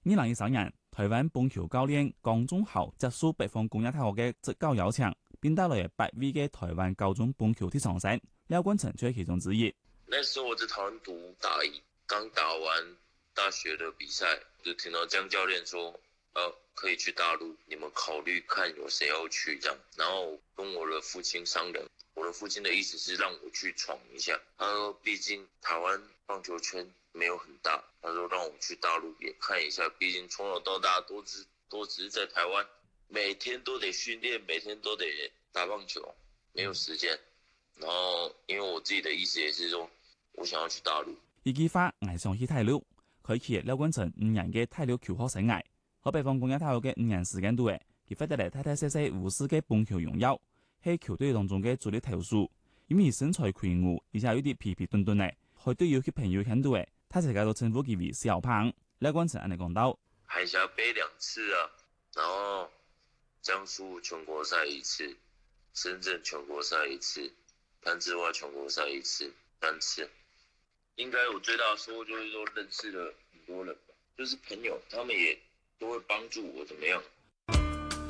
2013年，台灣棒球教練江忠豪接受北方工業大學嘅執教邀請，並帶來8位嘅台灣高中棒球體常生，廖冠成就係其中之一。 那時候我在台灣讀大一，剛打完大學的比賽，就聽到江教練說，可以去大陸，你們考慮看有誰要去，這樣。然後跟我的父親商量，我的父親的意思是讓我去闖一下。他說，畢竟台灣棒球圈沒有很大，他說讓我去大陸也看一下，畢竟從小到大都只是在台灣，每天都得訓練，每天都得打棒球，沒有時間。然後因為我自己的意思也是說，我想要去大陸。 呢句話我想去大陸，開啟廖冠成5年嘅大陸求學生涯。喺北方工業大學嘅5年時間度，佢獲得嚟踏踏實實無私嘅棒球榮耀，係球隊當中嘅主力投手。因為身材魁梧，而且有啲皮皮墩墩嘅，佢都要佢朋友睇到嘅，他成日都稱呼佢為小胖。廖冠成安尼講到： 海峽杯2次啊，然後江蘇全國賽1次，深圳全國賽1次，潭子灣全國賽1次，3次。應該我最大的收穫就是說認識了很多人吧，就是朋友，他們也都會幫助我，怎麼樣？